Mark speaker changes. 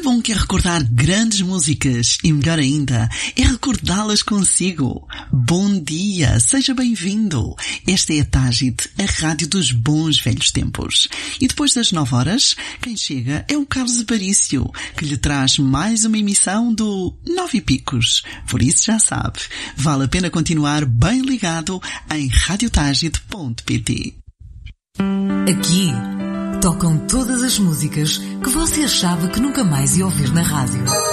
Speaker 1: bom que é recordar grandes músicas e, melhor ainda, é recordá-las consigo. Bom dia, seja bem-vindo. Esta é a Tágide, a rádio dos bons velhos tempos. E depois das 9 horas, quem chega é o Carlos Aparício, que lhe traz mais uma emissão do 9 e Picos. Por isso já sabe, vale a pena continuar bem ligado em radiotagide.pt.
Speaker 2: Aqui tocam todas as músicas que você achava que nunca mais ia ouvir na rádio.